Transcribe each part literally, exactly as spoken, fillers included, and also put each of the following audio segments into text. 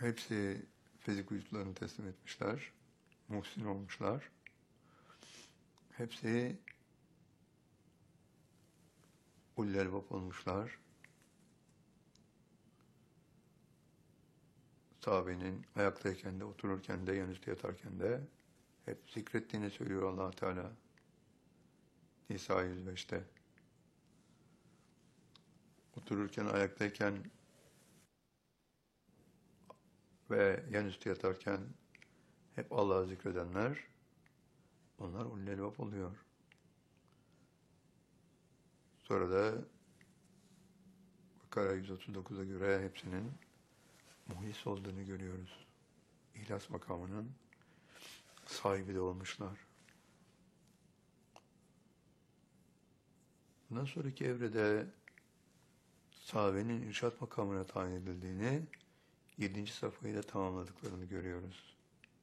Hepsi fizik vücutlarını teslim etmişler. Muhsin olmuşlar. Hepsi ulul elbab olmuşlar. Sahabenin ayaktayken de, otururken de, yanüstü yatarken de hep zikrettiğini söylüyor Allah Teala. Nisa yüz beşte. Otururken, ayaktayken ve yanüstü yatarken hep Allah'ı zikredenler, onlar ulul elbab oluyor. Sonra da Bakara yüz otuz dokuza göre hepsinin muhlis olduğunu görüyoruz. İhlas makamının sahibi de olmuşlar. Bundan sonraki evrede sahabenin irşat makamına tayin edildiğini, yedinci safhayı da tamamladıklarını görüyoruz.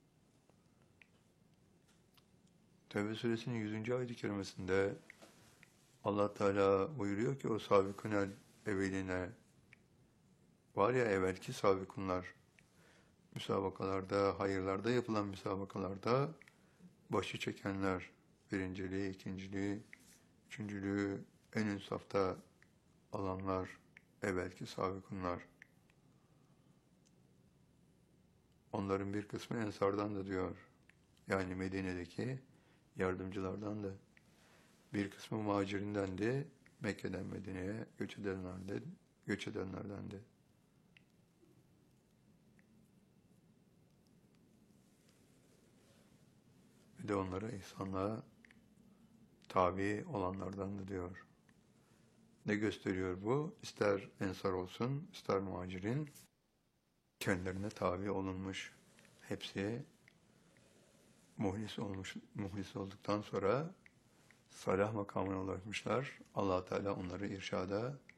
Tevbe suresinin yüzüncü ayet-i kerimesinde Allah Teala buyuruyor ki o sabikunel evveline, var ya evvelki sabikunlar, müsabakalarda, hayırlarda yapılan müsabakalarda başı çekenler, birinciliği, ikinciliği, üçüncülüğü en ön safta alanlar, evvelki sabikunlar. Onların bir kısmı Ensar'dan da diyor. Yani Medine'deki yardımcılardan da. Bir kısmı muhacirinden de Mekke'den Medine'ye göç edenlerden, göç edenlerden de. Bir de onlara ihsanla tabi olanlardan da diyor. Ne gösteriyor bu? İster ensar olsun, ister muhacirin, kendilerine tabi olunmuş. Hepsi muhlis olmuş, muhlis olduktan sonra salah makamına ulaşmışlar. Allah Teala onları irşada